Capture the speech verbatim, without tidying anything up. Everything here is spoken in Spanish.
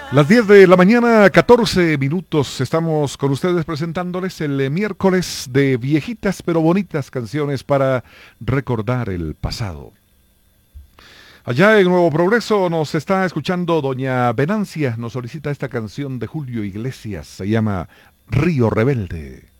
Las diez de la mañana, catorce minutos. Estamos con ustedes presentándoles el eh, miércoles de viejitas pero bonitas canciones para recordar el pasado. Allá en Nuevo Progreso nos está escuchando doña Venancia. Nos solicita esta canción de Julio Iglesias. Se llama Río Rebelde.